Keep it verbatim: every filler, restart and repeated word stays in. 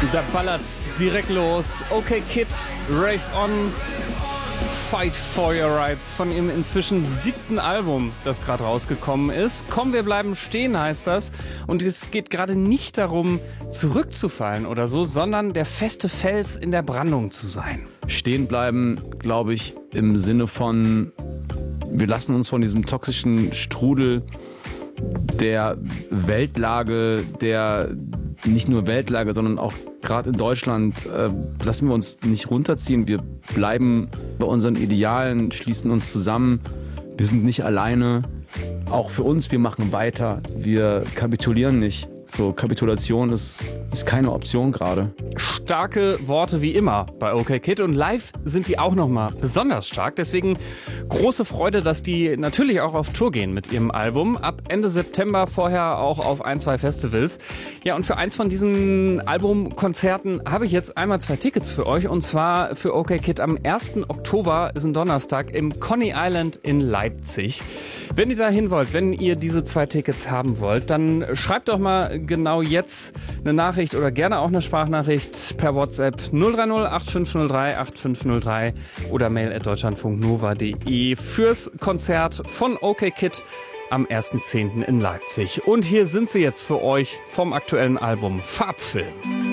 Da ballert's direkt los. Okay Kid, Rave On, Fight for Your Rights von ihrem inzwischen siebten Album, das gerade rausgekommen ist. Komm, wir bleiben stehen heißt das. Und es geht gerade nicht darum, zurückzufallen oder so, sondern der feste Fels in der Brandung zu sein. Stehen bleiben, glaube ich, im Sinne von, wir lassen uns von diesem toxischen Strudel der Weltlage, der nicht nur Weltlage, sondern auch gerade in Deutschland, äh, lassen wir uns nicht runterziehen. Wir bleiben bei unseren Idealen, schließen uns zusammen. Wir sind nicht alleine. Auch für uns, wir machen weiter. Wir kapitulieren nicht. So, Kapitulation ist, ist keine Option gerade. Starke Worte wie immer bei Okay Kid und live sind die auch nochmal besonders stark. Deswegen große Freude, dass die natürlich auch auf Tour gehen mit ihrem Album. Ab Ende September vorher auch auf ein, zwei Festivals. Ja, und für eins von diesen Albumkonzerten habe ich jetzt einmal zwei Tickets für euch. Und zwar für Okay Kid am ersten Oktober, ist ein Donnerstag, im Coney Island in Leipzig. Wenn ihr da hin wollt, wenn ihr diese zwei Tickets haben wollt, dann schreibt doch mal genau jetzt eine Nachricht oder gerne auch eine Sprachnachricht per WhatsApp null drei null acht fünf null drei acht fünf null drei oder mail at deutschlandfunknova punkt de fürs Konzert von Okay Kid am ersten zehnten in Leipzig. Und hier sind sie jetzt für euch vom aktuellen Album Farbfilm.